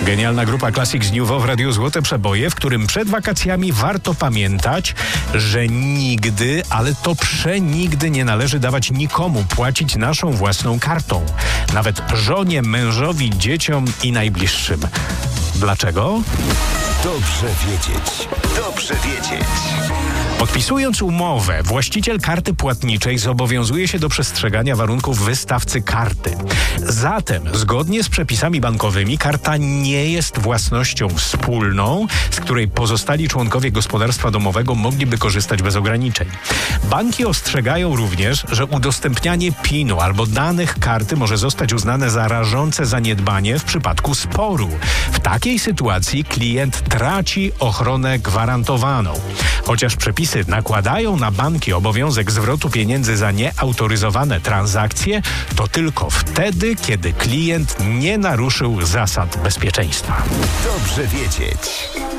Genialna grupa Classics New w Radiu Złote Przeboje, w którym przed wakacjami warto pamiętać, że nigdy, ale to przenigdy nie należy dawać nikomu płacić naszą własną kartą. Nawet żonie, mężowi, dzieciom i najbliższym. Dlaczego? Dobrze wiedzieć. Dobrze wiedzieć. Podpisując umowę, właściciel karty płatniczej zobowiązuje się do przestrzegania warunków wystawcy karty. Zatem, zgodnie z przepisami bankowymi, karta nie jest własnością wspólną, z której pozostali członkowie gospodarstwa domowego mogliby korzystać bez ograniczeń. Banki ostrzegają również, że udostępnianie PIN-u albo danych karty może zostać uznane za rażące zaniedbanie w przypadku sporu. W takiej sytuacji klient traci ochronę gwarantowaną. Chociaż przepisy nakładają na banki obowiązek zwrotu pieniędzy za nieautoryzowane transakcje, to tylko wtedy, kiedy klient nie naruszył zasad bezpieczeństwa. Dobrze wiedzieć.